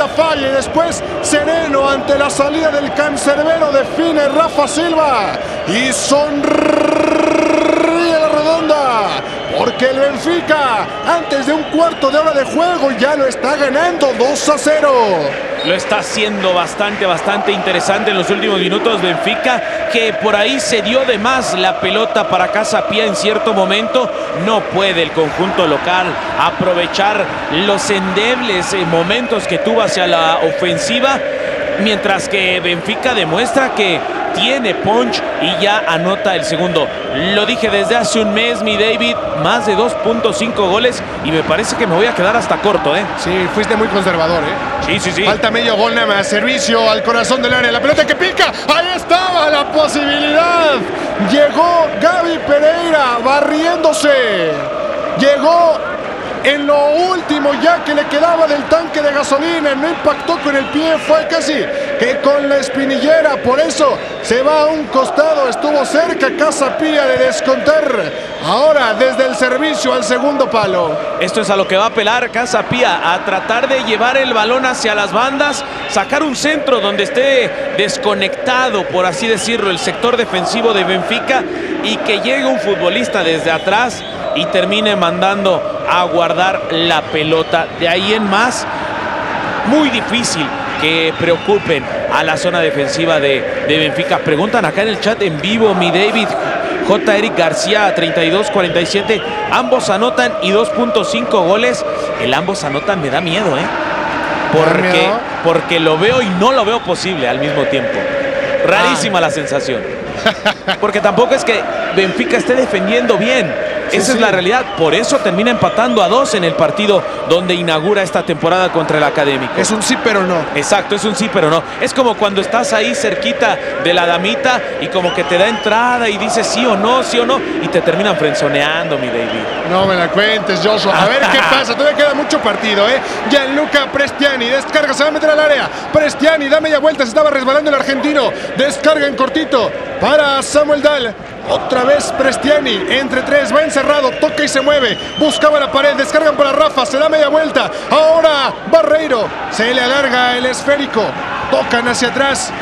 falla y después sereno ante la salida del cancerbero, define Rafa Silva y sonríe la redonda, porque el Benfica antes de un cuarto de hora de juego ya lo está ganando 2-0. Lo está haciendo bastante interesante en los últimos minutos Benfica, que por ahí se dio de más la pelota para Casa Pia en cierto momento. No puede el conjunto local aprovechar los endebles momentos que tuvo hacia la ofensiva, mientras que Benfica demuestra que tiene punch y ya anota el segundo. Lo dije desde hace un mes, mi David, más de 2.5 goles y me parece que me voy a quedar hasta corto, ¿eh? Sí, fuiste muy conservador, ¿eh? Sí. Falta medio gol nada más, servicio al corazón del área, la pelota que pica, ahí estaba la posibilidad. Llegó Gaby Pereira barriéndose. Llegó en lo último ya que le quedaba del tanque de gasolina, no impactó con el pie, fue casi que con la espinillera, por eso se va a un costado, estuvo cerca Casa Pia de descontar. Ahora desde el servicio al segundo palo. Esto es a lo que va a apelar Casa Pia, a tratar de llevar el balón hacia las bandas, sacar un centro donde esté desconectado, por así decirlo, el sector defensivo de Benfica, y que llegue un futbolista desde atrás y termine mandando a guardar la pelota. De ahí en más, muy difícil que preocupen a la zona defensiva de Benfica. Preguntan acá en el chat en vivo, mi David, J. Eric García, 32-47, ambos anotan y 2.5 goles. El ambos anotan me da miedo, porque lo veo y no lo veo posible al mismo tiempo. Rarísima la sensación. Porque tampoco es que Benfica esté defendiendo bien. Esa es la realidad. Por eso termina empatando a 2 en el partido donde inaugura esta temporada contra el Académico. Es un sí pero no. Exacto, es un sí pero no. Es como cuando estás ahí cerquita de la damita y como que te da entrada y dices sí o no, y te terminan frenzoneando, mi David. No me la cuentes, Joshua. A ver qué pasa. Todavía queda mucho partido, ¿eh? Gianluca Prestiani descarga, se va a meter al área. Prestiani da media vuelta, se estaba resbalando el argentino. Descarga en cortito para Samuel Dahl. Otra vez Prestiani, entre tres, va encerrado, toca y se mueve, buscaba la pared, descargan para Rafa, se da media vuelta, ahora Barreiro, se le alarga el esférico, tocan hacia atrás.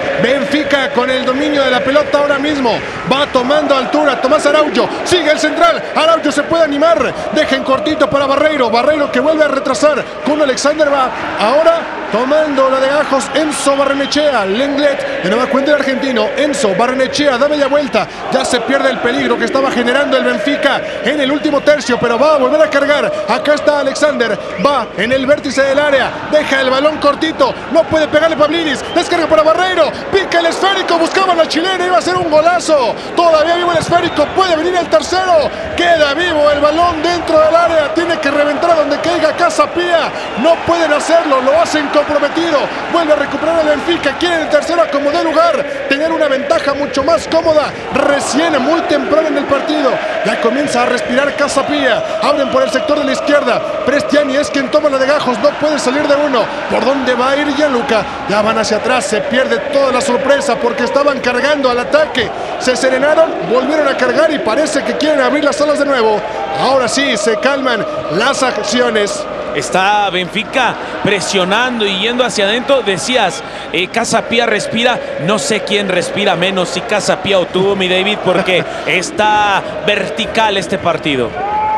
Benfica con el dominio de la pelota ahora mismo, va tomando altura Tomás Araujo, sigue el central, Araujo se puede animar, deja en cortito para Barreiro, Barreiro que vuelve a retrasar, con Alexander va ahora tomando la de Gajos, Enzo Barrenechea, Lenglet, de nueva cuenta el argentino, Enzo Barrenechea da media vuelta, ya se pierde el peligro que estaba generando el Benfica en el último tercio, pero va a volver a cargar, acá está Alexander, va en el vértice del área, deja el balón cortito, no puede pegarle Pavlidis, descarga para Barreiro, pica el esférico, buscaba la chilena, iba a ser un golazo, todavía vivo el esférico, puede venir el tercero, queda vivo el balón dentro del área, tiene que reventar a donde caiga Casa Pia, no pueden hacerlo, lo hacen comprometido, vuelve a recuperar el Benfica, quiere el tercero como de lugar, tener una ventaja mucho más cómoda, recién muy temprano en el partido, ya comienza a respirar Casa Pia, abren por el sector de la izquierda, Prestiani es quien toma la de Gajos, no puede salir de uno, ¿por dónde va a ir Gianluca? Ya van hacia atrás, se pierde toda la sorpresa porque estaban cargando al ataque, se serenaron, volvieron a cargar y parece que quieren abrir las alas de nuevo, ahora sí se calman las acciones. Está Benfica presionando y yendo hacia adentro. Decías, Casa Pia respira. No sé quién respira menos, si Casa Pia o tú, mi David, porque está vertical este partido.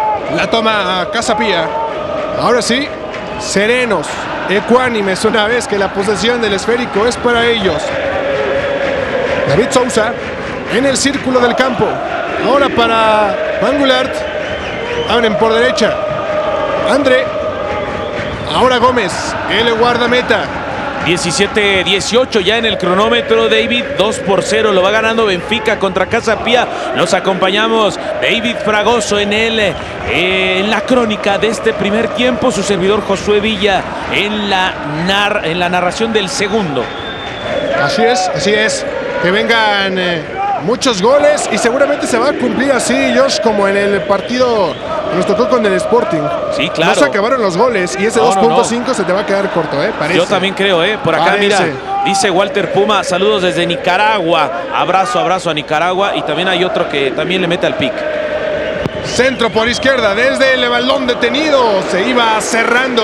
La toma Casa Pia. Ahora sí, serenos, ecuánimes, una vez que la posesión del esférico es para ellos. David Sousa en el círculo del campo. Ahora para Mangulart. Abren por derecha. André. Ahora Gómez, el guardameta. 17-18 ya en el cronómetro, David. 2-0 lo va ganando Benfica contra Casa Pia. Nos acompañamos David Fragoso en la crónica de este primer tiempo. Su servidor Josué Villa en la narración del segundo. Así es. Que vengan muchos goles y seguramente se va a cumplir así, Josh, como en el partido que nos tocó con el Sporting. Sí, claro. No se acabaron los goles y ese 2.5 se te va a quedar corto, parece. Yo también creo, por acá, parece. Mira, dice Walter Puma, saludos desde Nicaragua. Abrazo a Nicaragua. Y también hay otro que también le mete al pick. Centro por izquierda, desde el balón detenido, se iba cerrando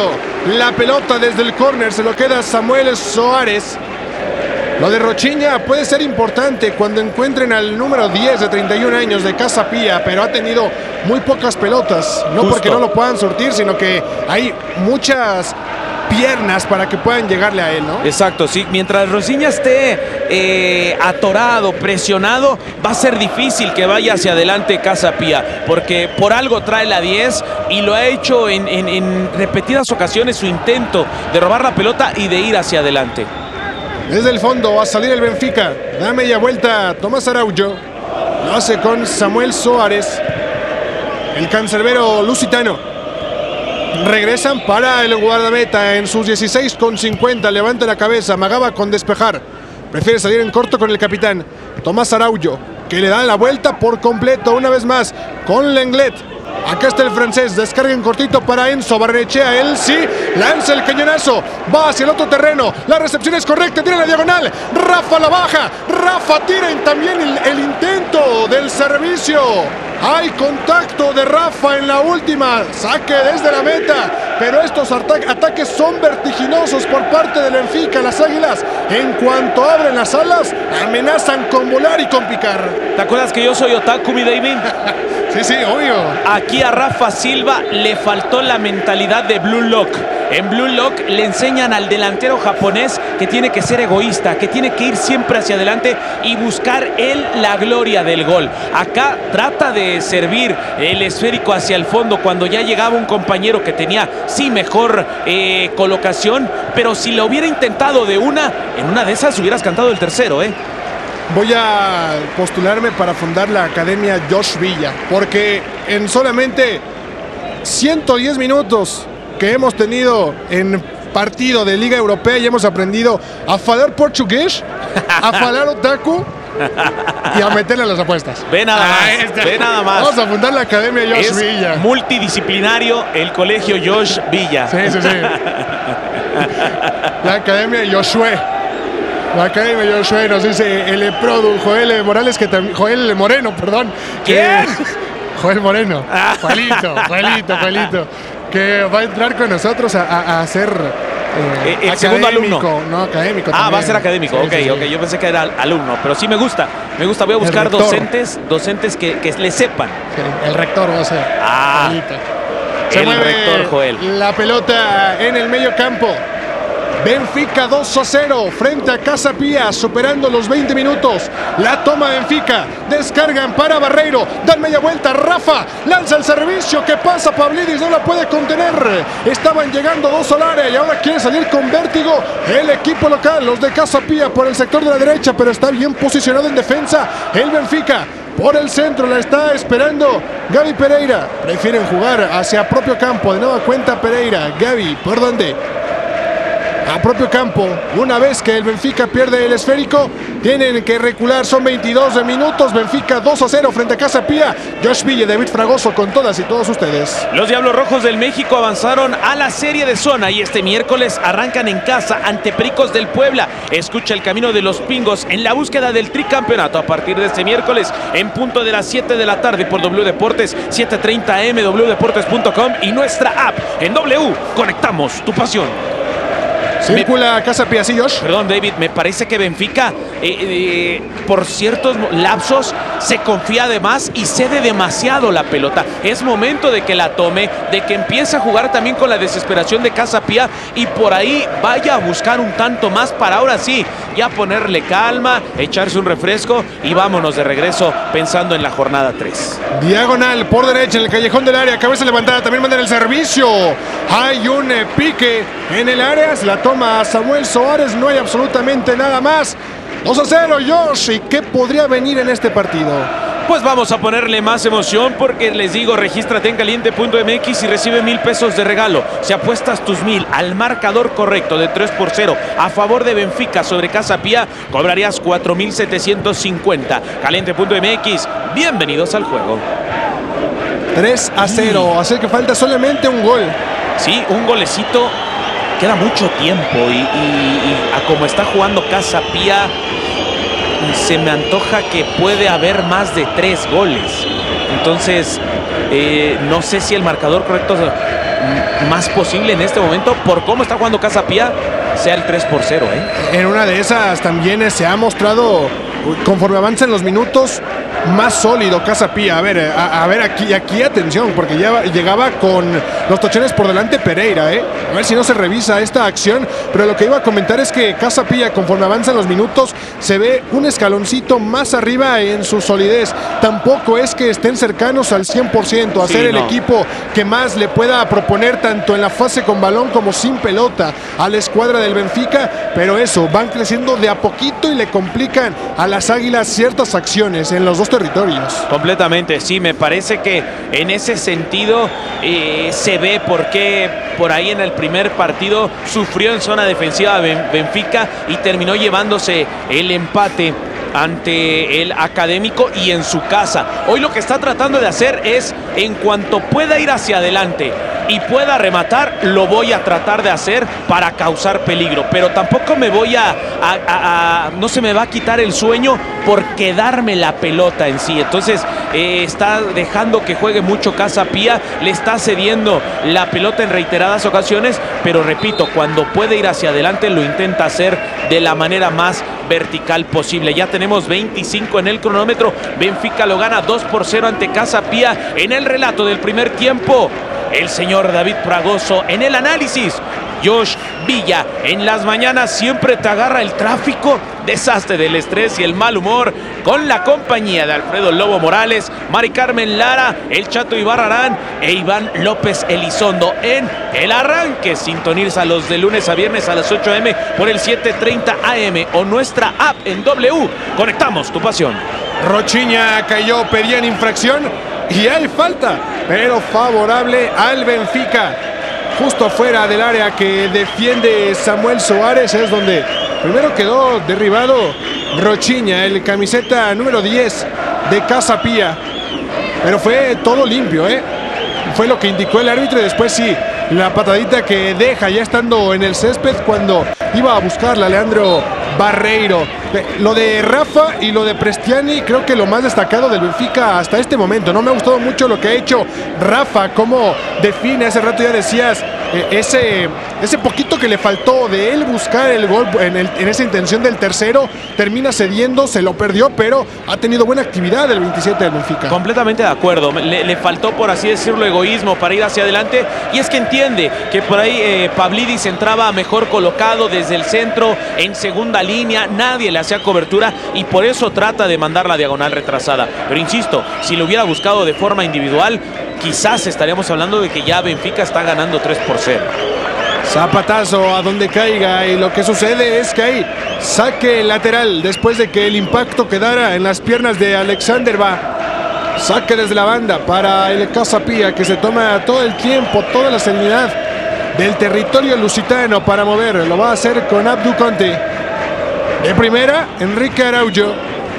la pelota desde el córner, se lo queda Samuel Soares. Lo de Rochiña puede ser importante cuando encuentren al número 10 de 31 años de Casa Pía, pero ha tenido muy pocas pelotas, no Justo. porque no lo puedan surtir, sino que hay muchas piernas para que puedan llegarle a él, ¿no? Exacto, sí. Mientras Rochiña esté atorado, presionado, va a ser difícil que vaya hacia adelante Casa Pía, porque por algo trae la 10 y lo ha hecho en repetidas ocasiones su intento de robar la pelota y de ir hacia adelante. Desde el fondo va a salir el Benfica. Da media vuelta Tomás Araujo. Lo hace con Samuel Soares. El cancerbero lusitano. Regresan para el guardameta en sus 16,50. Levanta la cabeza. Amagaba con despejar. Prefiere salir en corto con el capitán Tomás Araujo, que le da la vuelta por completo una vez más con Lenglet. Acá está el francés, descarga en cortito para Enzo Barrenechea, él sí, lanza el cañonazo, va hacia el otro terreno, la recepción es correcta, tira la diagonal, Rafa la baja, Rafa tira también el intento del servicio, hay contacto de Rafa en la última, saque desde la meta, pero estos ataques son vertiginosos por parte del Benfica. Las Águilas, en cuanto abren las alas, amenazan con volar y con picar. ¿Te acuerdas que yo soy otaku, mi David? Sí, sí, obvio. Aquí a Rafa Silva le faltó la mentalidad de Blue Lock. En Blue Lock le enseñan al delantero japonés que tiene que ser egoísta, que tiene que ir siempre hacia adelante y buscar él la gloria del gol. Acá trata de servir el esférico hacia el fondo cuando ya llegaba un compañero que tenía sí mejor colocación, pero si lo hubiera intentado en una de esas hubieras cantado el tercero, Voy a postularme para fundar la Academia Josh Villa, porque en solamente 110 minutos que hemos tenido en partido de Liga Europea y hemos aprendido a falar portugués, a falar otaku y a meterle a las apuestas. Ve nada más, ve nada más. Vamos a fundar la Academia Josh Villa. Multidisciplinario el colegio Josh Villa. Sí, sí, sí. La Academia Josué. La Academia Josué, nos dice el Produ, Joel Morales, Joel Moreno, perdón. ¿Quién? Joel Moreno. Joelito. Que va a entrar con nosotros a hacer el segundo alumno. No, académico. Ah, también. va a ser académico. Sí, ok, sí. ok. Yo pensé que era alumno, pero sí me gusta. Voy a buscar docentes que le sepan. Sí, el rector va a ser. Ah, Joelito. el rector Joel. La pelota en el medio campo. Benfica 2-0 frente a Casa Pía, superando los 20 minutos. La toma Benfica, descargan para Barreiro, dan media vuelta, Rafa lanza el servicio, que pasa Pavlidis, no la puede contener. Estaban llegando dos al área y ahora quiere salir con vértigo el equipo local, los de Casa Pía por el sector de la derecha, pero está bien posicionado en defensa el Benfica. Por el centro la está esperando Gaby Pereira. Prefieren jugar hacia propio campo. De nueva cuenta Pereira. Gaby, ¿por dónde? A propio campo. Una vez que el Benfica pierde el esférico, tienen que recular. Son 22 minutos. Benfica 2-0 frente a Casa Pía. Josh Villa y David Fragoso con todas y todos ustedes. Los Diablos Rojos del México avanzaron a la serie de zona y este miércoles arrancan en casa ante Pericos del Puebla. Escucha el camino de los Pingos en la búsqueda del tricampeonato a partir de este miércoles en punto de las 7 de la tarde por W Deportes, 7:30 AM, wdeportes.com y nuestra app en W. Conectamos tu pasión. Circula Casa Pía, ¿sí, Josh? Perdón, David, me parece que Benfica, por ciertos lapsos, se confía de más y cede demasiado la pelota. Es momento de que la tome, de que empiece a jugar también con la desesperación de Casa Pía y por ahí vaya a buscar un tanto más para ahora sí, ya ponerle calma, echarse un refresco y vámonos de regreso pensando en la jornada 3. Diagonal por derecha en el callejón del área, cabeza levantada, también mandan el servicio. Hay un pique en el área, se la toma a Samuel Soares, no hay absolutamente nada más. 2-0, Josh. ¿Y qué podría venir en este partido? Pues vamos a ponerle más emoción porque les digo, regístrate en caliente.mx y recibe 1,000 pesos de regalo. Si apuestas tus 1,000 al marcador correcto de 3-0 a favor de Benfica sobre Casa Pía, cobrarías 4,750. Caliente.mx, bienvenidos al juego. 3-0, así que falta solamente un gol. Sí, un golecito. Queda mucho tiempo y a como está jugando Casa Pía, se me antoja que puede haber más de 3 goles. Entonces, no sé si el marcador correcto más posible en este momento, por cómo está jugando Casa Pía, sea el 3-0, ¿eh? En una de esas también se ha mostrado, conforme avanzan los minutos, más sólido Casa Pía. A ver, aquí atención, porque ya llegaba con los tochones por delante Pereira, ¿eh? A ver si no se revisa esta acción, pero lo que iba a comentar es que Casa Pía, conforme avanzan los minutos, se ve un escaloncito más arriba en su solidez. Tampoco es que estén cercanos al 100%, a ser el equipo que más le pueda proponer tanto en la fase con balón como sin pelota a la escuadra del Benfica, pero eso, van creciendo de a poquito y le complican a las Águilas ciertas acciones en los dos territorios. Completamente, sí, me parece que en ese sentido se ve por qué por ahí en el primer partido sufrió en zona defensiva Benfica y terminó llevándose el empate ante el Académico y en su casa. Hoy lo que está tratando de hacer es, en cuanto pueda ir hacia adelante y pueda rematar, lo voy a tratar de hacer para causar peligro, pero tampoco me voy no se me va a quitar el sueño por quedarme la pelota en sí. Entonces está dejando que juegue mucho Casa Pía, le está cediendo la pelota en reiteradas ocasiones, pero repito, cuando puede ir hacia adelante lo intenta hacer de la manera más vertical posible. Ya tenemos 25 en el cronómetro. Benfica lo gana 2-0 ante Casa Pía. En el relato del primer tiempo, el señor David Fragoso. En el análisis, Josh Villa. En las mañanas siempre te agarra el tráfico, desastre del estrés y el mal humor, con la compañía de Alfredo Lobo Morales, Mari Carmen Lara, el Chato Ibarrarán e Iván López Elizondo. En el arranque, sintoniza los de lunes a viernes a las 8 a.m. por el 7:30 a.m. o nuestra app en W. Conectamos tu pasión. Rochiña cayó, pedían infracción y hay falta, pero favorable al Benfica. Justo afuera del área que defiende Samuel Soares es donde primero quedó derribado Rochiña, el camiseta número 10 de Casa Pía. Pero fue todo limpio, ¿eh? Fue lo que indicó el árbitro y después sí, la patadita que deja ya estando en el césped cuando iba a buscarla Leandro Barreiro. Lo de Rafa y lo de Prestiani, creo que lo más destacado del Benfica hasta este momento. No me ha gustado mucho lo que ha hecho Rafa, cómo define, hace rato ya decías, ese poquito que le faltó de él buscar el gol en esa intención del tercero, termina cediendo, se lo perdió, pero ha tenido buena actividad el 27 del Benfica. Completamente de acuerdo, le faltó, por así decirlo, egoísmo para ir hacia adelante, y es que entiende que por ahí Pavlidis entraba mejor colocado desde el centro, en segunda línea, nadie le hacía cobertura y por eso trata de mandar la diagonal retrasada. Pero insisto, si lo hubiera buscado de forma individual, quizás estaríamos hablando de que ya Benfica está ganando 3-0. Zapatazo a donde caiga y lo que sucede es que hay saque lateral después de que el impacto quedara en las piernas de Alexander Va. Saque desde la banda para el Casa Pía, que se toma todo el tiempo, toda la serenidad del territorio lusitano para mover. Lo va a hacer con Abdu Conte. De primera, Enrique Araujo.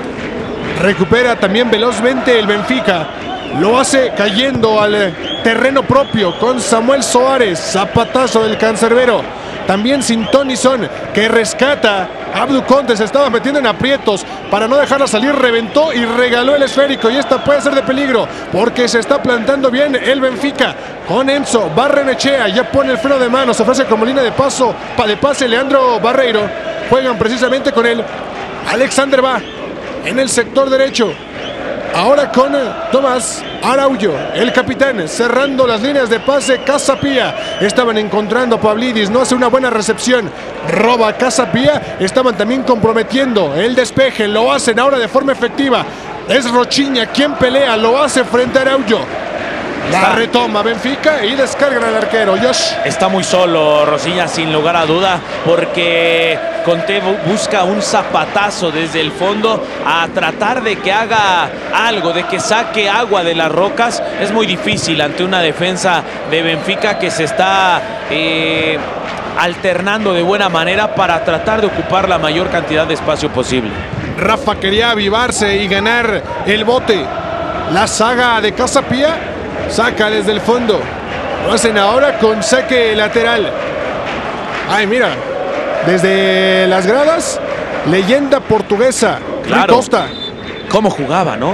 Recupera también velozmente el Benfica. Lo hace cayendo al terreno propio con Samuel Soares. Zapatazo del cancerbero. También Sintonison, que rescata. Abdu Conte se estaba metiendo en aprietos para no dejarla salir, reventó y regaló el esférico, y esta puede ser de peligro porque se está plantando bien el Benfica con Enzo Barrenechea. Ya pone el freno de mano, se ofrece como línea de pase Leandro Barreiro. Juegan precisamente con él Alexander Va en el sector derecho. Ahora con Tomás Araujo, el capitán, cerrando las líneas de pase. Casa Pía estaban encontrando a Pavlidis, no hace una buena recepción, roba Casa Pía. Estaban también comprometiendo el despeje, lo hacen ahora de forma efectiva. Es Rochiña quien pelea, lo hace frente a Araujo. La retoma Benfica y descargan al arquero. Josh. Está muy solo Rochiña, sin lugar a duda, porque Conte busca un zapatazo desde el fondo a tratar de que haga algo, de que saque agua de las rocas. Es muy difícil ante una defensa de Benfica que se está alternando de buena manera para tratar de ocupar la mayor cantidad de espacio posible. Rafa quería avivarse y ganar el bote. La saga de Casa Pía saca desde el fondo. Lo hacen ahora con saque lateral. Ay, mira. Desde las gradas, leyenda portuguesa. Claro. Rui Costa. ¿Cómo jugaba, no?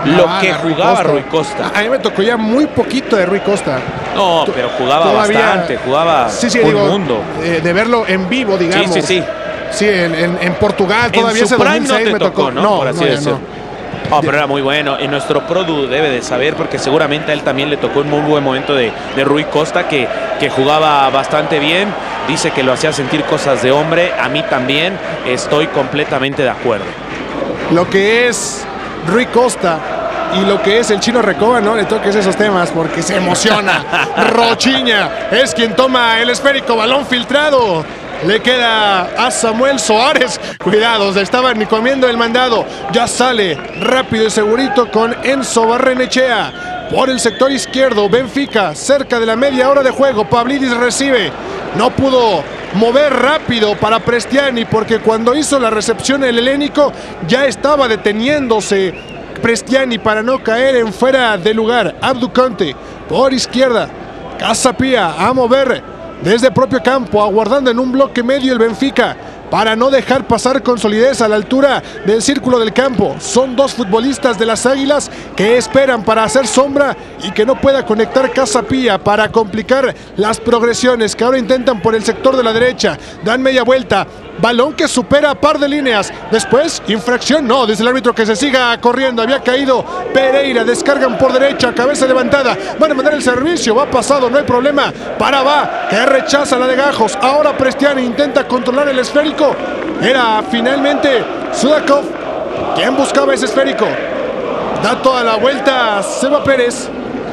lo que jugaba Rui Costa. A mí me tocó ya muy poquito de Rui Costa. No, pero jugaba bastante, jugaba un mundo. De verlo en vivo, digamos. Sí. Sí, en Portugal todavía ese 2006 me tocó, ¿no? Por así decirlo. No, pero era muy bueno. Y nuestro Produ debe de saber, porque seguramente a él también le tocó un muy buen momento de Rui Costa, que jugaba bastante bien. Dice que lo hacía sentir cosas de hombre. A mí también estoy completamente de acuerdo. Lo que es Rui Costa y lo que es el Chino Recoba, no le toques esos temas porque se emociona. Rochiña es quien toma el esférico, balón filtrado. Le queda a Samuel Soares. Cuidado, se estaban ni comiendo el mandado. Ya sale rápido y segurito con Enzo Barrenechea. Por el sector izquierdo, Benfica, cerca de la media hora de juego. Pavlidis recibe. No pudo mover rápido para Prestiani porque cuando hizo la recepción el helénico ya estaba deteniéndose Prestiani para no caer en fuera de lugar. Abdu Conte por izquierda. Casapía a mover desde propio campo, aguardando en un bloque medio el Benfica para no dejar pasar con solidez a la altura del círculo del campo. Son dos futbolistas de las Águilas que esperan para hacer sombra y que no pueda conectar Casapía para complicar las progresiones que ahora intentan por el sector de la derecha. Dan media vuelta. Balón que supera par de líneas. Después, infracción. No, dice el árbitro que se siga corriendo. Había caído Pereira. Descargan por derecha. Cabeza levantada. Van a mandar el servicio. Va pasado. No hay problema. Para va. Que rechaza la de Gajos. Ahora Prestiani intenta controlar el esférico. Era finalmente Sudakov quien buscaba ese esférico. Da toda la vuelta Seba Pérez.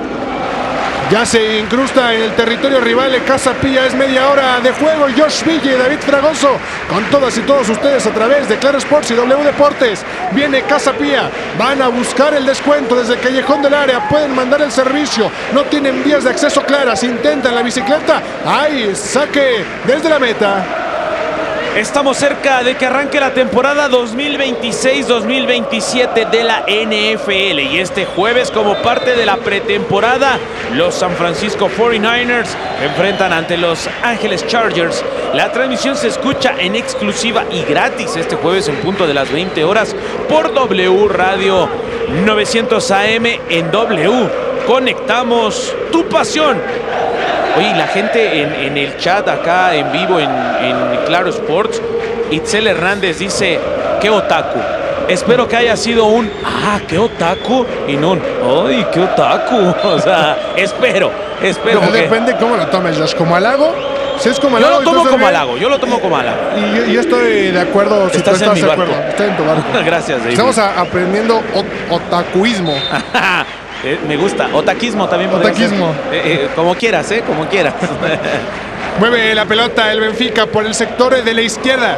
Ya se incrusta en el territorio rival de Casapía. Es media hora de juego. Josh Ville y David Fragoso con todas y todos ustedes a través de Claro Sports y W Deportes. Viene Casapía. Van a buscar el descuento desde el callejón del área. Pueden mandar el servicio. No tienen vías de acceso claras. Intentan la bicicleta. ¡Ay! Saque desde la meta. Estamos cerca de que arranque la temporada 2026-2027 de la NFL. Y este jueves, como parte de la pretemporada, los San Francisco 49ers enfrentan ante los Ángeles Chargers. La transmisión se escucha en exclusiva y gratis este jueves en punto de las 20 horas por W Radio 900 AM en W. Conectamos tu pasión. Oye, la gente en el chat acá en vivo en Claro Sports, Itzel Hernández dice, qué otaku. Espero que haya sido un, qué otaku, y no un, ay, qué otaku. O sea, espero. Depende cómo lo tomes, Josh, como halago. Si es como halago, yo lo tomo como halago, yo lo tomo como halago. Y yo estoy de acuerdo si tú estás de acuerdo. Estoy en tu barco. Gracias, David. Estamos aprendiendo otakuismo. Me gusta. Otaquismo también. Otaquismo. Como quieras, como quieras. Mueve la pelota el Benfica por el sector de la izquierda.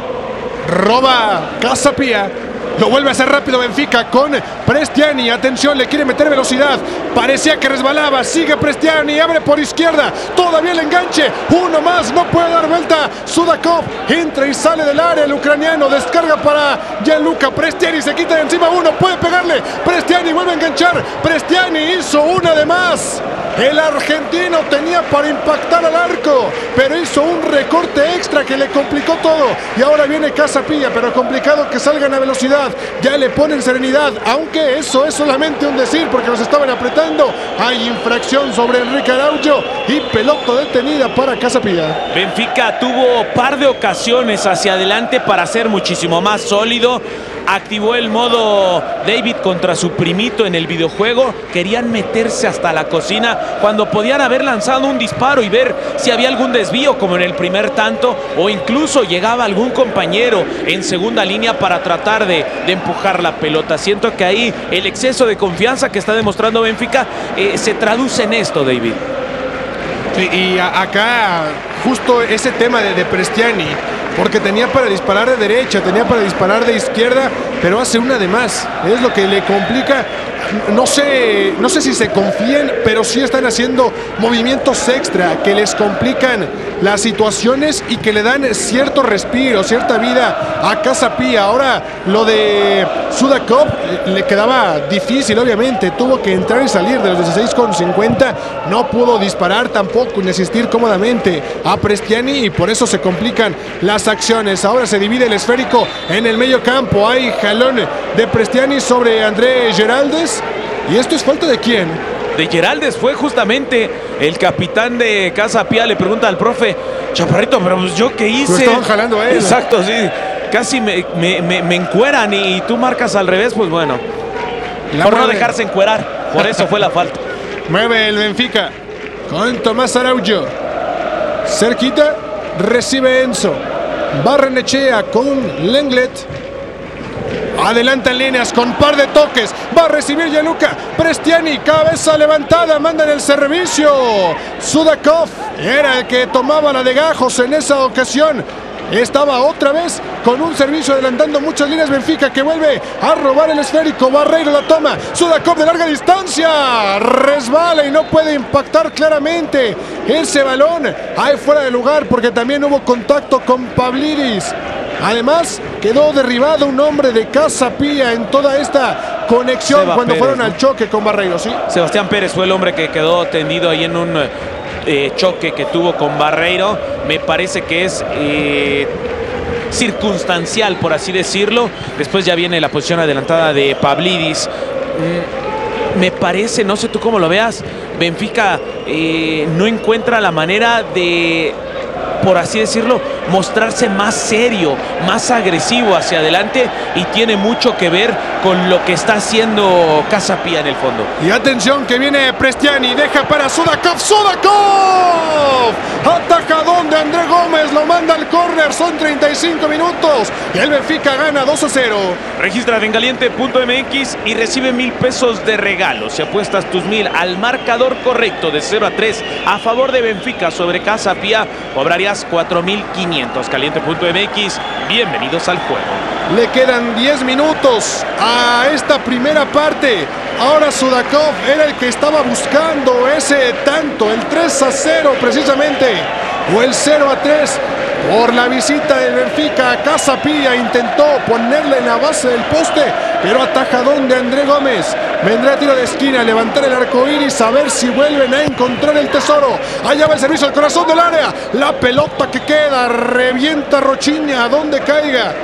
Roba Casapía. Lo vuelve a hacer rápido Benfica con Prestiani. Atención, le quiere meter velocidad. Parecía que resbalaba. Sigue Prestiani. Abre por izquierda. Todavía el enganche. Uno más. No puede dar vuelta. Sudakov entra y sale del área. El ucraniano descarga para Gianluca. Prestiani se quita de encima uno. Puede pegarle. Prestiani vuelve a enganchar. Prestiani hizo una de más. El argentino tenía para impactar al arco, pero hizo un recorte extra que le complicó todo. Y ahora viene Casapía, pero complicado que salgan a velocidad. Ya le ponen serenidad, aunque eso es solamente un decir porque los estaban apretando. Hay infracción sobre Enrique Araujo y pelota detenida para Casapía. Benfica tuvo par de ocasiones hacia adelante para ser muchísimo más sólido. Activó el modo David contra su primito en el videojuego. Querían meterse hasta la cocina cuando podían haber lanzado un disparo y ver si había algún desvío como en el primer tanto, o incluso llegaba algún compañero en segunda línea para tratar de empujar la pelota. Siento que ahí el exceso de confianza que está demostrando Benfica se traduce en esto, David. Sí, y acá justo ese tema de Prestiani, porque tenía para disparar de derecha, tenía para disparar de izquierda, pero hace una de más. Es lo que le complica. No sé si se confían, pero sí están haciendo movimientos extra que les complican las situaciones y que le dan cierto respiro, cierta vida a Casapía. Ahora lo de Sudakov le quedaba difícil, obviamente. Tuvo que entrar y salir de los 16,50. No pudo disparar tampoco ni asistir cómodamente a Prestiani y por eso se complican las acciones. Ahora se divide el esférico en el medio campo. Hay jalón de Prestiani sobre André Geraldes. ¿Y esto es falta de quién? De Geraldes. Fue justamente el capitán de Casa Pía. Le pregunta al profe: Chaparrito, pero pues yo qué hice. Lo estaban jalando a él. Exacto, sí. Casi me encueran y tú marcas al revés. Pues bueno, por no dejarse encuerar. Por eso fue la falta. Mueve el Benfica con Tomás Araujo. Cerquita, recibe Enzo. Barrenechea con Lenglet. Adelanta en líneas con par de toques. Va a recibir Gianluca Prestiani. Cabeza levantada. Manda en el servicio. Sudakov era el que tomaba la de Gajos en esa ocasión. Estaba otra vez con un servicio adelantando muchas líneas. Benfica que vuelve a robar el esférico. Barreiro la toma. Sudakov de larga distancia. Resbala y no puede impactar claramente ese balón. Ahí fuera de lugar porque también hubo contacto con Pavlidis. Además, quedó derribado un hombre de Casa Pía en toda esta conexión cuando fueron al choque con Barreiro, ¿sí? Sebastián Pérez fue el hombre que quedó tendido ahí en un choque que tuvo con Barreiro. Me parece que es circunstancial, por así decirlo. Después ya viene la posición adelantada de Pavlidis. Me parece, no sé tú cómo lo veas, Benfica no encuentra la manera de, por así decirlo, mostrarse más serio, más agresivo hacia adelante, y tiene mucho que ver con lo que está haciendo Casa Pía en el fondo. Y atención que viene Prestiani, deja para Sudakov. ¡Sudakov! Atajadón de André Gómez, lo manda al córner, son 35 minutos y el Benfica gana 2-0. Registra en caliente.mx y recibe 1,000 pesos de regalo. Si apuestas tus 1,000 al marcador correcto de 0-3 a favor de Benfica sobre Casa Pía, cobrarías 4,500. Caliente.mx, bienvenidos al juego. Le quedan 10 minutos a esta primera parte. Ahora Sudakov era el que estaba buscando ese tanto, el 3-0 precisamente, o el 0-3 por la visita del Benfica a Casa Pía. Intentó ponerle en la base del poste, pero atajadón de André Gómez. Vendrá tiro de esquina, levantar el arco iris, a ver si vuelven a encontrar el tesoro. Allá va el servicio al corazón del área. La pelota que queda, revienta Rochiña a donde caiga.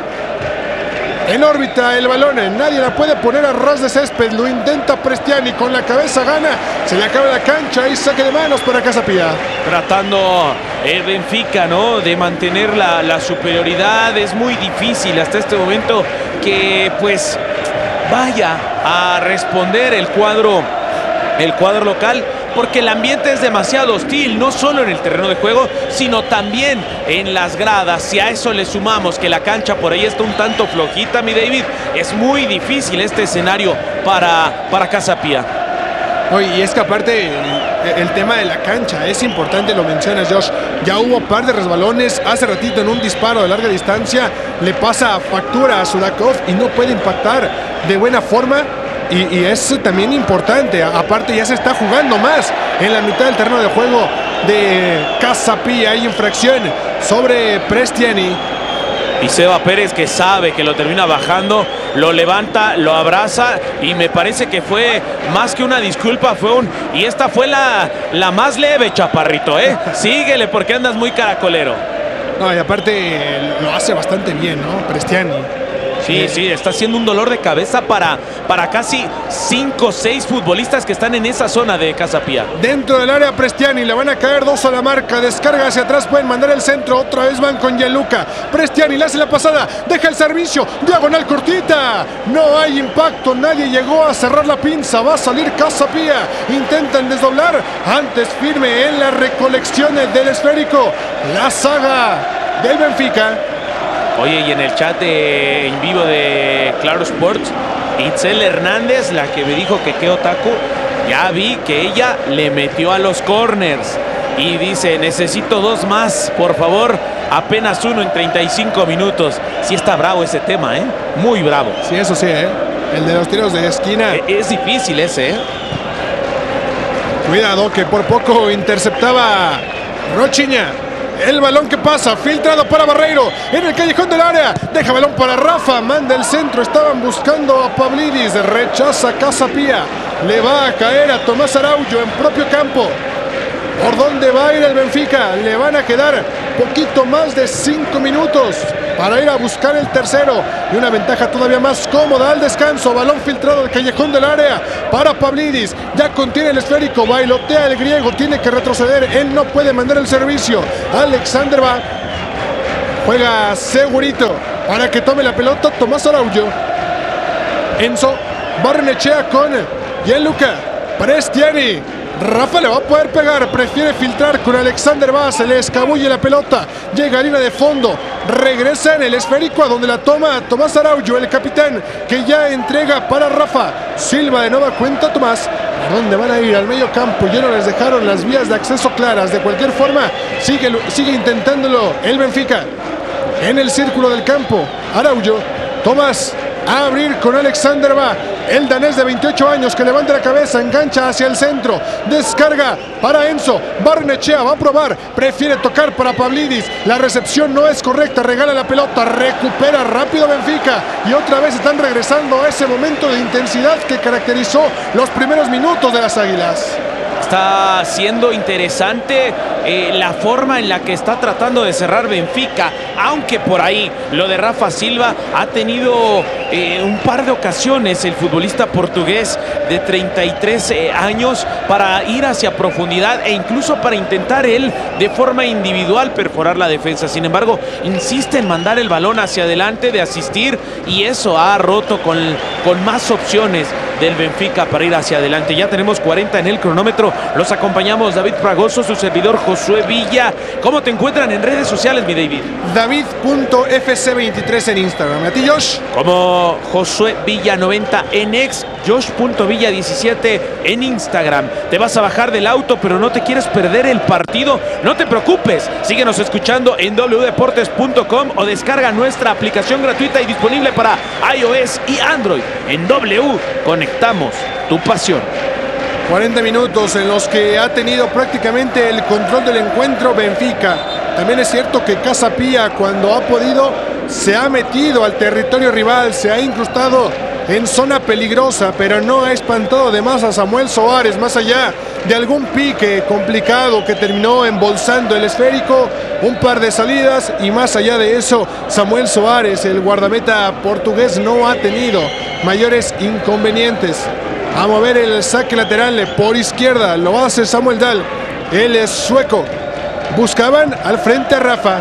En órbita el balón, nadie la puede poner a ras de césped. Lo intenta Prestiani, con la cabeza gana. Se le acaba la cancha y saque de manos para Casa Pía. Tratando el Benfica, ¿no?, de mantener la superioridad. Es muy difícil hasta este momento que pues vaya a responder el cuadro local, porque el ambiente es demasiado hostil, no solo en el terreno de juego, sino también en las gradas. Si a eso le sumamos que la cancha por ahí está un tanto flojita, mi David, es muy difícil este escenario para Casa Pía. Oye, y es que aparte el tema de la cancha es importante, lo mencionas, Josh. Ya hubo par de resbalones. Hace ratito en un disparo de larga distancia le pasa factura a Sudakov y no puede impactar de buena forma. Y es también importante. Aparte ya se está jugando más en la mitad del terreno de juego de Casa Pía. Hay infracción sobre Prestiani. Y Seba Pérez, que sabe que lo termina bajando, lo levanta, lo abraza, y me parece que fue más que una disculpa, y esta fue la más leve, Chaparrito, ¿eh? Síguele porque andas muy caracolero. No, y aparte lo hace bastante bien, ¿no? Prestiani. Sí, está siendo un dolor de cabeza para casi 5 o 6 futbolistas que están en esa zona de Casa Pía. Dentro del área Prestiani, le van a caer 2 a la marca. Descarga hacia atrás, pueden mandar el centro. Otra vez van con Gianluca Prestiani, le hace la pasada, deja el servicio, diagonal cortita. No hay impacto, nadie llegó a cerrar la pinza. Va a salir Casa Pía. Intentan desdoblar, antes firme en las recolecciones del esférico la saga del Benfica. Oye, y en el chat en vivo de Claro Sports, Itzel Hernández, la que me dijo que qué otaku, ya vi que ella le metió a los corners y dice: necesito 2 más, por favor. Apenas 1 en 35 minutos. Sí está bravo ese tema, ¿eh? Muy bravo. Sí, eso sí, ¿eh? El de los tiros de esquina. Es difícil ese, ¿eh? Cuidado que por poco interceptaba Rochiña. El balón que pasa, filtrado para Barreiro en el callejón del área. Deja balón para Rafa, manda el centro. Estaban buscando a Pavlidis, rechaza Casa Pía. Le va a caer a Tomás Araujo en propio campo. ¿Por dónde va a ir el Benfica? Le van a quedar poquito más de 5 minutos para ir a buscar el tercero y una ventaja todavía más cómoda al descanso. Balón filtrado del callejón del área para Pavlidis, ya contiene el esférico, bailotea el griego, tiene que retroceder, él no puede mandar el servicio. Alexander va, juega segurito para que tome la pelota Tomás Araujo. Enzo Barrenechea con Gianluca Prestiani. Rafa le va a poder pegar, prefiere filtrar con Alexander Vaz, se le escabulle la pelota, llega a línea de fondo, regresa en el esférico a donde la toma Tomás Araujo, el capitán, que ya entrega para Rafa Silva. De nueva cuenta Tomás, ¿a dónde van a ir? Al medio campo, ya no les dejaron las vías de acceso claras. De cualquier forma, sigue intentándolo el Benfica. En el círculo del campo, Araujo, Tomás, a abrir con Alexander va, el danés de 28 años que levanta la cabeza, engancha hacia el centro, descarga para Enzo Barrenechea, va a probar, prefiere tocar para Pavlidis, la recepción no es correcta, regala la pelota, recupera rápido Benfica y otra vez están regresando a ese momento de intensidad que caracterizó los primeros minutos de las Águilas. Está siendo interesante la forma en la que está tratando de cerrar Benfica, aunque por ahí lo de Rafa Silva ha tenido un par de ocasiones el futbolista portugués de 33 años para ir hacia profundidad e incluso para intentar él de forma individual perforar la defensa. Sin embargo, insiste en mandar el balón hacia adelante, de asistir, y eso ha roto con más opciones del Benfica para ir hacia adelante. Ya tenemos 40 en el cronómetro. Los acompañamos David Fragoso, su servidor Josué Villa. ¿Cómo te encuentran en redes sociales, mi David? David.fc23 en Instagram. ¿A ti, Josh? Como Josué Villa 90 en X, Josh.Villa17 en Instagram. Te vas a bajar del auto, pero no te quieres perder el partido. No te preocupes. Síguenos escuchando en wdeportes.com o descarga nuestra aplicación gratuita y disponible para iOS y Android. En conectamos tu pasión. 40 minutos en los que ha tenido prácticamente el control del encuentro Benfica. También es cierto que Casa Pia, cuando ha podido, se ha metido al territorio rival, se ha incrustado en zona peligrosa, pero no ha espantado de más a Samuel Soares, más allá de algún pique complicado que terminó embolsando el esférico, un par de salidas, y más allá de eso, Samuel Soares, el guardameta portugués, no ha tenido mayores inconvenientes. A mover el saque lateral por izquierda, lo hace Samuel Dahl, él es sueco. Buscaban al frente a Rafa,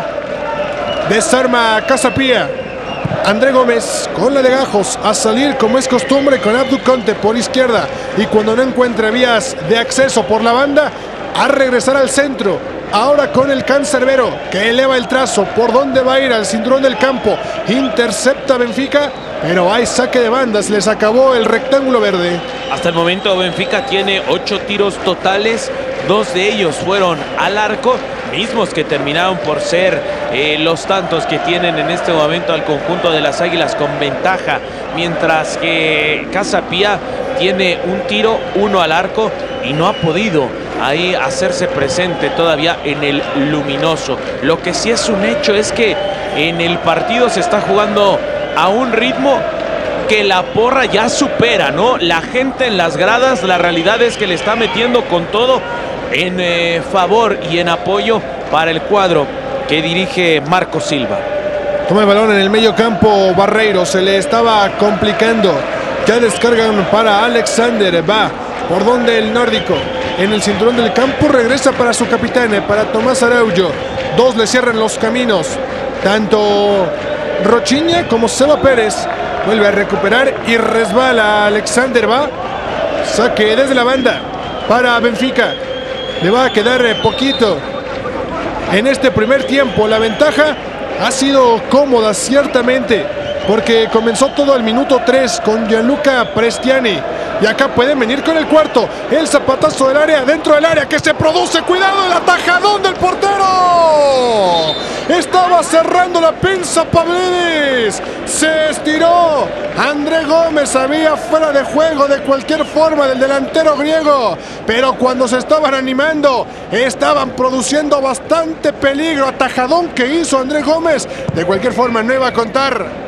desarma a Casa Pia. André Gómez con la de Gajos a salir como es costumbre con Abdu Conte por izquierda, y cuando no encuentra vías de acceso por la banda, a regresar al centro. Ahora con el Cancerbero, que eleva el trazo por donde va a ir al cinturón del campo, intercepta Benfica, pero hay saque de bandas, les acabó el rectángulo verde. Hasta el momento Benfica tiene 8 tiros totales, 2 de ellos fueron al arco, mismos que terminaron por ser los tantos que tienen en este momento al conjunto de las Águilas con ventaja, mientras que Casa Pia tiene un tiro, 1 al arco, y no ha podido ahí hacerse presente todavía en el luminoso. Lo que sí es un hecho es que en el partido se está jugando a un ritmo que la porra ya supera, ¿no? La gente en las gradas, la realidad es que le está metiendo con todo en favor y en apoyo para el cuadro que dirige Marco Silva. Toma el balón en el medio campo Barreiro, se le estaba complicando. Ya descargan para Alexander, va por donde el nórdico, en el cinturón del campo, regresa para su capitán, para Tomás Araujo. 2 le cierran los caminos, tanto Rochiña como Seba Pérez. Vuelve a recuperar y resbala Alexander, va. Saque desde la banda para Benfica. Le va a quedar poquito en este primer tiempo. La ventaja ha sido cómoda, ciertamente, porque comenzó todo al minuto 3 con Gianluca Prestiani. Y acá pueden venir con el cuarto. El zapatazo del área, dentro del área que se produce. ¡Cuidado! El atajadón del portero. Estaba cerrando la pinza Pavlidis. Se estiró. André Gómez había fuera de juego de cualquier forma del delantero griego. Pero cuando se estaban animando, estaban produciendo bastante peligro. Atajadón que hizo André Gómez. De cualquier forma no iba a contar.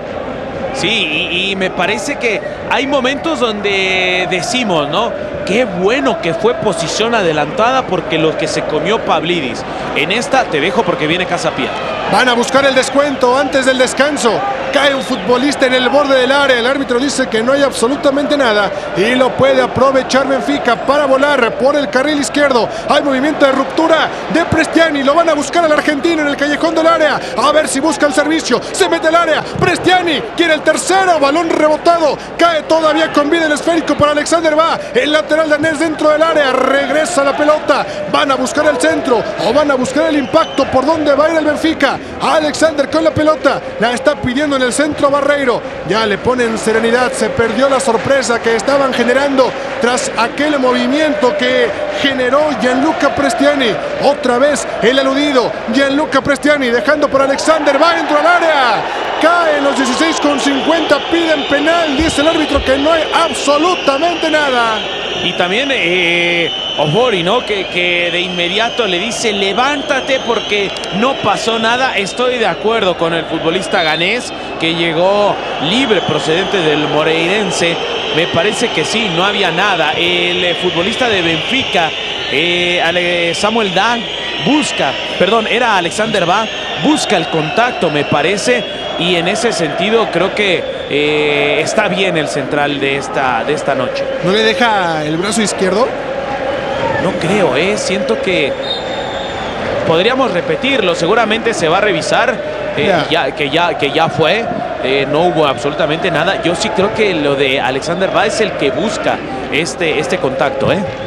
Sí, y me parece que hay momentos donde decimos, ¿no? Qué bueno que fue posición adelantada, porque lo que se comió Pavlidis. En esta te dejo porque viene Casa Pia. Van a buscar el descuento antes del descanso. Cae un futbolista en el borde del área. El árbitro dice que no hay absolutamente nada y lo puede aprovechar Benfica para volar por el carril izquierdo. Hay movimiento de ruptura de Prestiani. Lo van a buscar al argentino en el callejón del área. A ver si busca el servicio. Se mete al área. Prestiani quiere el tercero. Balón rebotado. Cae todavía con vida el esférico para Alexander Bá. El lateral danés dentro del área. Regresa la pelota. Van a buscar el centro o van a buscar el impacto. ¿Por dónde va a ir el Benfica? Alexander con la pelota. La está pidiendo en el centro Barreiro. Ya le ponen serenidad. Se perdió la sorpresa que estaban generando tras aquel movimiento que generó Gianluca Prestiani. Otra vez el aludido Gianluca Prestiani dejando por Alexander. Va dentro del área. Cae en los 16:50. Piden penal. Dice el árbitro que no hay absolutamente nada. Y también Ofori, ¿no? Que de inmediato le dice levántate porque no pasó nada. Estoy de acuerdo con el futbolista ganés que llegó libre procedente del Moreirense. Me parece que sí, no había nada. El futbolista de Benfica, Samuel Dan, era Alexander Bá, busca el contacto, me parece. Y en ese sentido creo que está bien el central de esta noche. ¿No le deja el brazo izquierdo? No creo, siento que podríamos repetirlo. Seguramente se va a revisar que ya fue. No hubo absolutamente nada. Yo sí creo que lo de Alexander Bá es el que busca este contacto.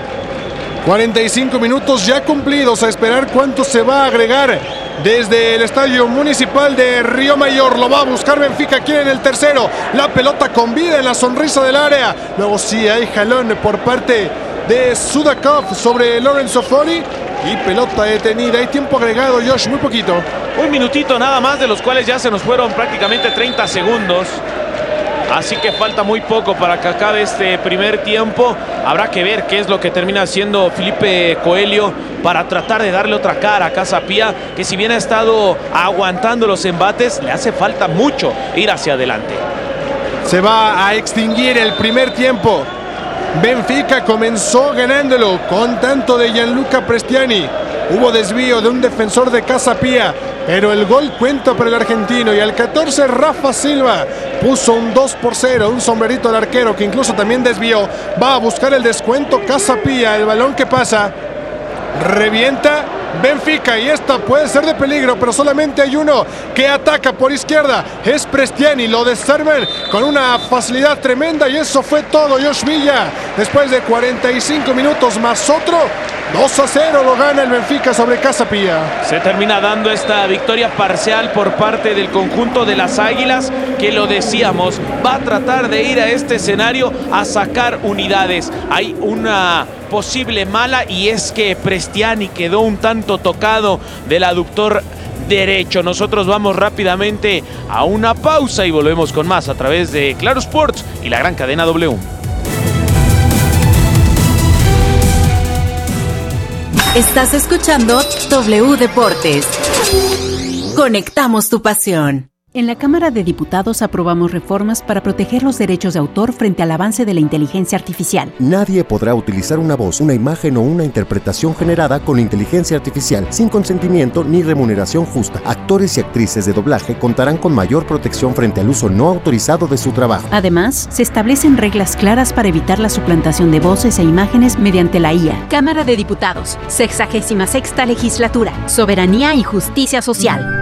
45 minutos ya cumplidos. A esperar cuánto se va a agregar desde el estadio municipal de Río Mayor. Lo va a buscar Benfica aquí en el tercero. La pelota con vida en la sonrisa del área. Luego sí hay jalón por parte de Sudakov sobre Lorenzo Fori. Y pelota detenida. Hay tiempo agregado, Josh, muy poquito. Un minutito nada más, de los cuales ya se nos fueron prácticamente 30 segundos. Así que falta muy poco para que acabe este primer tiempo. Habrá que ver qué es lo que termina haciendo Felipe Coelho para tratar de darle otra cara a Casa Pia, que si bien ha estado aguantando los embates, le hace falta mucho ir hacia adelante. Se va a extinguir el primer tiempo. Benfica comenzó ganándolo con tanto de Gianluca Prestiani. Hubo desvío de un defensor de Casa Pia, pero el gol cuenta para el argentino. Y al 14 Rafa Silva puso un 2-0, un sombrerito al arquero que incluso también desvió. Va a buscar el descuento Casa Pia. El balón que pasa revienta Benfica y esta puede ser de peligro, pero solamente hay uno que ataca por izquierda. Es Prestiani, lo desarman con una facilidad tremenda y eso fue todo. Josh Villa, después de 45 minutos más otro, 2-0 lo gana el Benfica sobre Casa Pia. Se termina dando esta victoria parcial por parte del conjunto de las Águilas, que lo decíamos, va a tratar de ir a este escenario a sacar unidades. Hay una posible mala y es que Prestiani quedó un tanto tocado del aductor derecho. Nosotros vamos rápidamente a una pausa y volvemos con más a través de Claro Sports y la gran cadena W. Estás escuchando W Deportes. Conectamos tu pasión. En la Cámara de Diputados aprobamos reformas para proteger los derechos de autor frente al avance de la inteligencia artificial. Nadie podrá utilizar una voz, una imagen o una interpretación generada con inteligencia artificial sin consentimiento ni remuneración justa. Actores y actrices de doblaje contarán con mayor protección frente al uso no autorizado de su trabajo. Además, se establecen reglas claras para evitar la suplantación de voces e imágenes mediante la IA. Cámara de Diputados, 66ª Legislatura, Soberanía y Justicia Social.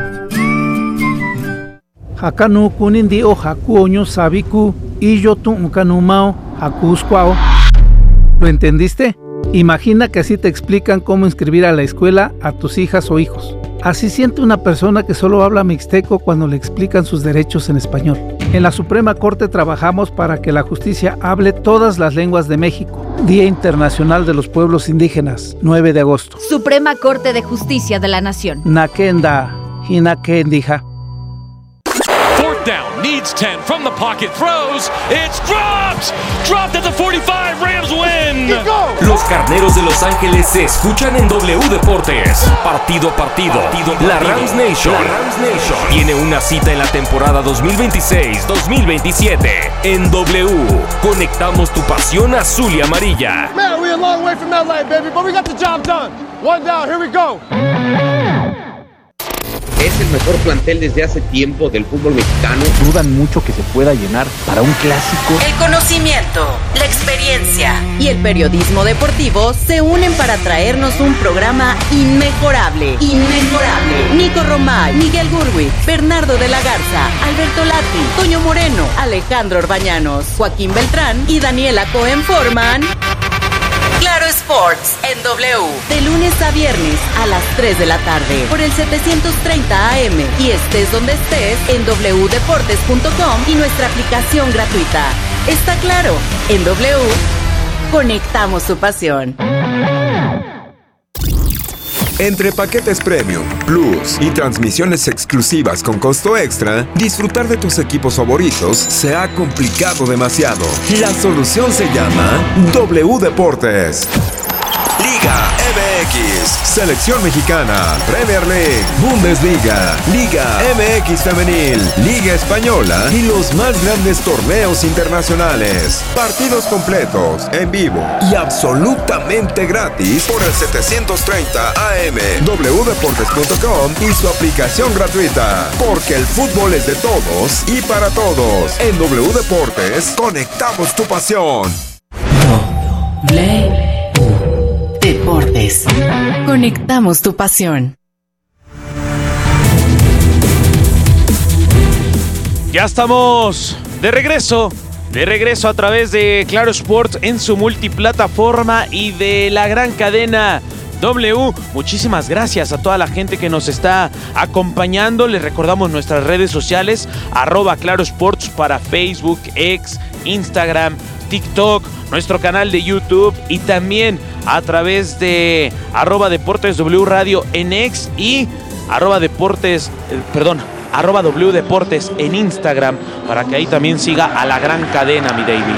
Hakanu kunindi o hakuoño sabiku y yo tu unkanumao hakuscuao. ¿Lo entendiste? Imagina que así te explican cómo inscribir a la escuela a tus hijas o hijos. Así siente una persona que solo habla mixteco cuando le explican sus derechos en español. En la Suprema Corte trabajamos para que la justicia hable todas las lenguas de México. Día Internacional de los Pueblos Indígenas, 9 de agosto. Suprema Corte de Justicia de la Nación. Nakenda, hinakendija. Down, needs 10 from the pocket, throws, it's dropped at the 45, Rams win. Los Carneros de Los Ángeles se escuchan en W Deportes. Partido a partido. La Rams Nation tiene una cita en la temporada 2026-2027 en W. Conectamos tu pasión azul y amarilla. Man, we're a long way from LA, baby, but we got the job done. One down, here we go. Este el mejor plantel desde hace tiempo del fútbol mexicano. Dudan mucho que se pueda llenar para un clásico. El conocimiento, la experiencia y el periodismo deportivo se unen para traernos un programa inmejorable. Nico Romay, Miguel Gurwitz, Bernardo de la Garza, Alberto Lati, Toño Moreno, Alejandro Orbañanos, Joaquín Beltrán y Daniela Cohen forman Claro Sports en W, de lunes a viernes a las 3 de la tarde por el 730 AM y estés donde estés en wdeportes.com y nuestra aplicación gratuita. Está claro, en W conectamos tu pasión. Entre paquetes Premium, Plus y transmisiones exclusivas con costo extra, disfrutar de tus equipos favoritos se ha complicado demasiado. La solución se llama W Deportes. Liga MX, Selección Mexicana, Premier League, Bundesliga, Liga MX Femenil, Liga Española y los más grandes torneos internacionales. Partidos completos, en vivo y absolutamente gratis por el 730 AM, wdeportes.com y su aplicación gratuita. Porque el fútbol es de todos y para todos. En W Deportes, conectamos tu pasión. Deportes. Conectamos tu pasión. Ya estamos de regreso a través de Claro Sports en su multiplataforma y de la gran cadena W. Muchísimas gracias a toda la gente que nos está acompañando. Les recordamos nuestras redes sociales, @Claro Sports para Facebook, X, Instagram, TikTok, nuestro canal de YouTube y también a través de @Deportes W Radio en X y @W Deportes en Instagram, para que ahí también siga a la gran cadena, mi David.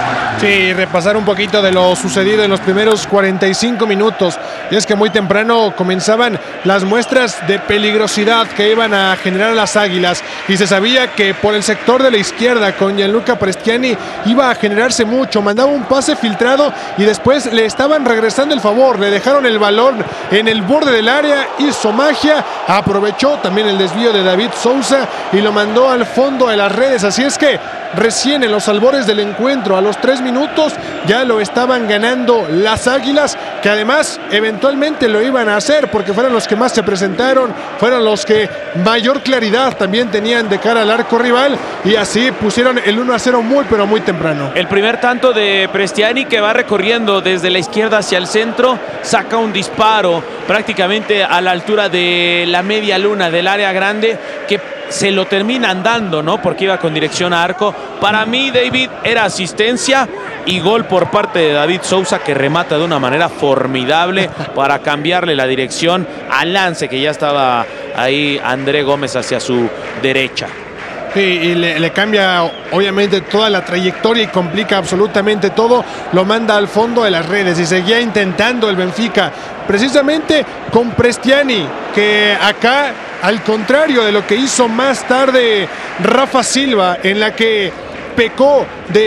Sí, repasar un poquito de lo sucedido en los primeros 45 minutos. Y es que muy temprano comenzaban las muestras de peligrosidad que iban a generar las Águilas. Y se sabía que por el sector de la izquierda con Gianluca Prestiani iba a generarse mucho. Mandaba un pase filtrado y después le estaban regresando el favor. Le dejaron el balón en el borde del área, hizo magia, aprovechó también el desvío de David Sousa y lo mandó al fondo de las redes. Así es que recién en los albores del encuentro, a los 3 minutos, ya lo estaban ganando las Águilas, que además eventualmente lo iban a hacer porque fueron los que más se presentaron, fueron los que mayor claridad también tenían de cara al arco rival y así pusieron el 1-0 muy pero muy temprano. El primer tanto de Prestiani, que va recorriendo desde la izquierda hacia el centro, saca un disparo prácticamente a la altura de la media luna del área grande, que se lo terminan dando, ¿no? Porque iba con dirección a arco. Para mí, David, era asistencia y gol por parte de David Sousa, que remata de una manera formidable para cambiarle la dirección al lance, que ya estaba ahí André Gómez hacia su derecha. Sí, y le cambia obviamente toda la trayectoria y complica absolutamente todo. Lo manda al fondo de las redes y seguía intentando el Benfica, precisamente con Prestiani, que acá, al contrario de lo que hizo más tarde Rafa Silva, en la que pecó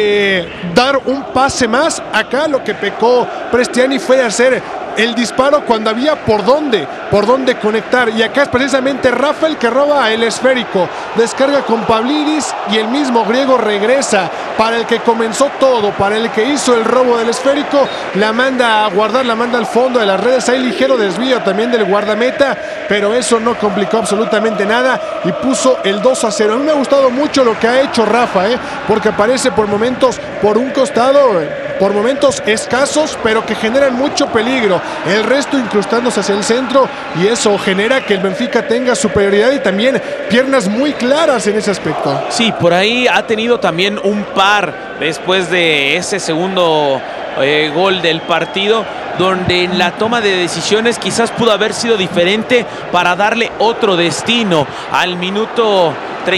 de dar un pase más, acá lo que pecó Prestiani fue de hacer el disparo cuando había por dónde conectar, y acá es precisamente Rafa el que roba el esférico, descarga con Pavlidis y el mismo griego regresa para el que comenzó todo, para el que hizo el robo del esférico, la manda a guardar, la manda al fondo de las redes. Hay ligero desvío también del guardameta, pero eso no complicó absolutamente nada y puso el 2-0. A mí me ha gustado mucho lo que ha hecho Rafa, porque aparece por momentos por un costado, por momentos escasos, pero que generan mucho peligro, el resto incrustándose hacia el centro, y eso genera que el Benfica tenga superioridad y también piernas muy claras en ese aspecto. Sí, por ahí ha tenido también un par después de ese segundo gol del partido, donde en la toma de decisiones quizás pudo haber sido diferente para darle otro destino. Al minuto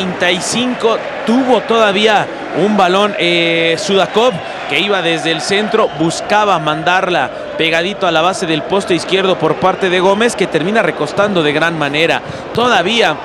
35 tuvo todavía un balón Sudakov, que iba desde el centro, buscaba mandarla pegadito a la base del poste izquierdo por parte de Gómez, que termina recostando de gran manera. Todavía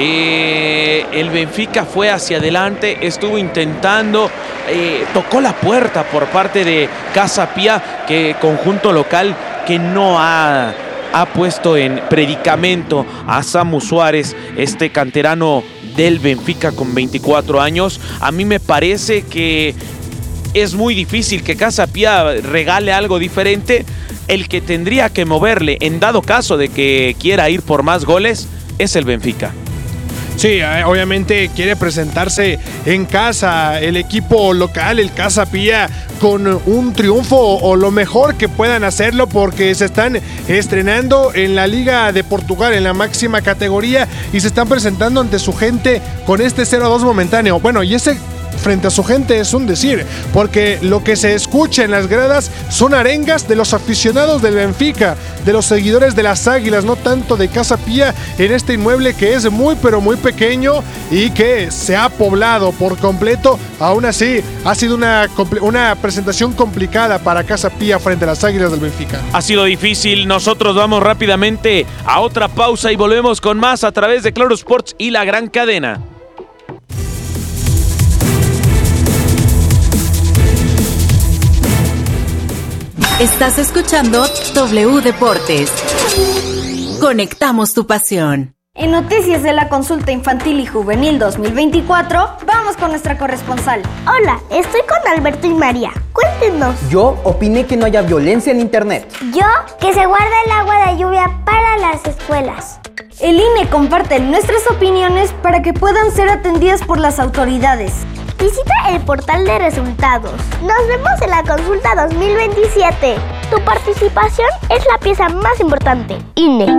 el Benfica fue hacia adelante, estuvo intentando, tocó la puerta por parte de Casa Pia, que conjunto local que no ha ha puesto en predicamento a Samu Suárez, este canterano del Benfica con 24 años. A mí me parece que es muy difícil que Casa Pía regale algo diferente. El que tendría que moverle, en dado caso de que quiera ir por más goles, es el Benfica. Sí, obviamente quiere presentarse en casa el equipo local, el Casa Pía, con un triunfo o lo mejor que puedan hacerlo, porque se están estrenando en la Liga de Portugal, en la máxima categoría, y se están presentando ante su gente con este 0-2 momentáneo. Bueno, y ese frente a su gente es un decir, porque lo que se escucha en las gradas son arengas de los aficionados del Benfica, de los seguidores de las Águilas, no tanto de Casa Pía, en este inmueble que es muy pero muy pequeño y que se ha poblado por completo. Aún así, ha sido una presentación complicada para Casa Pía frente a las Águilas del Benfica. Ha sido difícil. Nosotros vamos rápidamente a otra pausa y volvemos con más a través de Claro Sports y La Gran Cadena. Estás escuchando W Deportes. Conectamos tu pasión. En noticias de la consulta infantil y juvenil 2024, vamos con nuestra corresponsal. Hola, estoy con Alberto y María. Cuéntenos. Yo opiné que no haya violencia en internet. Yo, que se guarda el agua de lluvia para las escuelas. El INE comparte nuestras opiniones para que puedan ser atendidas por las autoridades. Visita el portal de resultados. Nos vemos en la consulta 2027. Tu participación es la pieza más importante. INE.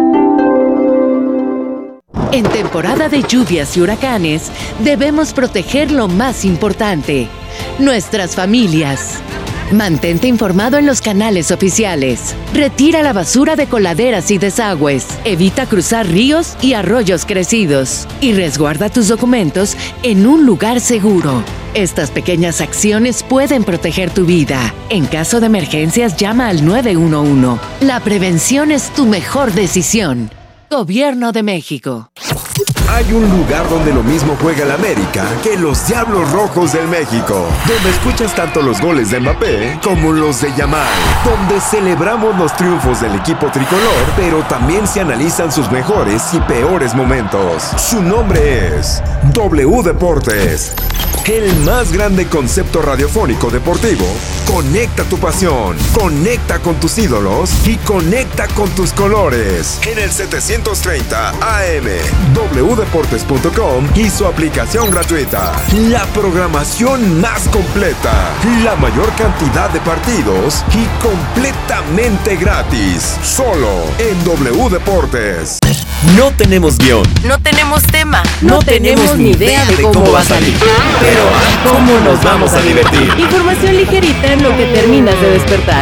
En temporada de lluvias y huracanes, debemos proteger lo más importante: nuestras familias. Mantente informado en los canales oficiales. Retira la basura de coladeras y desagües. Evita cruzar ríos y arroyos crecidos. Y resguarda tus documentos en un lugar seguro. Estas pequeñas acciones pueden proteger tu vida. En caso de emergencias, llama al 911. La prevención es tu mejor decisión. Gobierno de México. Hay un lugar donde lo mismo juega el América que los Diablos Rojos del México, donde escuchas tanto los goles de Mbappé como los de Yamal, donde celebramos los triunfos del equipo tricolor, pero también se analizan sus mejores y peores momentos. Su nombre es W Deportes. El más grande concepto radiofónico deportivo. Conecta tu pasión, conecta con tus ídolos y conecta con tus colores. En el 730 AM, wdeportes.com y su aplicación gratuita. La programación más completa, la mayor cantidad de partidos y completamente gratis. Solo en W Deportes. No tenemos guión. No tenemos tema. No tenemos ni idea de cómo va a salir. Pero ¿cómo nos vamos a divertir? Información ligerita en lo que terminas de despertar.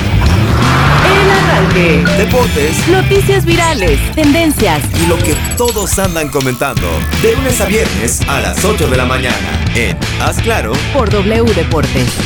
El arranque. Deportes. Noticias virales. Tendencias. Y lo que todos andan comentando. De lunes a viernes a las 8 de la mañana. En Haz Claro. Por W Deportes.